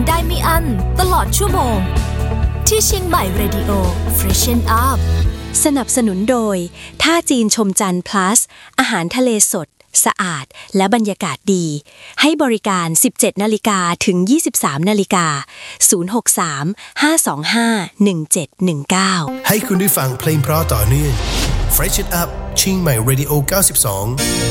ได้ไม่อั้นตลอดชั่วโมงที่เชียงใหม่ Radio Freshen Up สนับสนุนโดยท่าจีนชมจันทร์ plus อาหารทะเลสดสะอาดและบรรยากาศดีให้บริการ 17:00 นถึง 23:00 น063-525-1719 ให้คุณได้ฟังเพลงเพราะต่อเนื่อง Fresh It Up เชียงใหม่ Radio 92